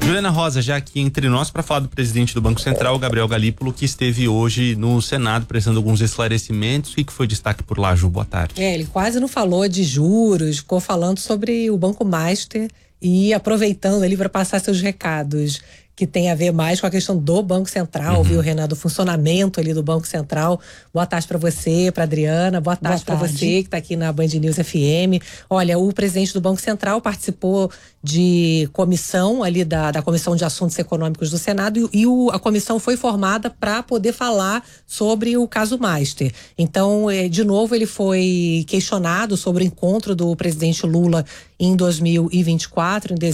Juliana Rosa, já aqui entre nós para falar do presidente do Banco Central, Gabriel Galípolo, que esteve hoje no Senado prestando alguns esclarecimentos. O que foi destaque por lá, Ju? Boa tarde. Ele quase não falou de juros, ficou falando sobre o Banco Master e aproveitando ali para passar seus recados, que tem a ver mais com a questão do Banco Central, viu, Renan, do funcionamento ali do Banco Central. Boa tarde para você, para Adriana, boa tarde para você que está aqui na Band News FM. Olha, o presidente do Banco Central participou de comissão ali da Comissão de Assuntos Econômicos do Senado e a comissão foi formada para poder falar sobre o caso Master. Então, de novo, ele foi questionado sobre o encontro do presidente Lula em 2024, em